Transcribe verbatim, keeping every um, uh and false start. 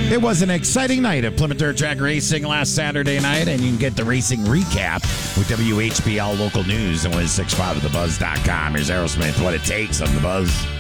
It was an exciting night at Plymouth Dirt Track Racing last Saturday night, and you can get the racing recap with W H B L Local News and one oh six point five of the buzz dot com. Here's Aerosmith, What It Takes on the Buzz.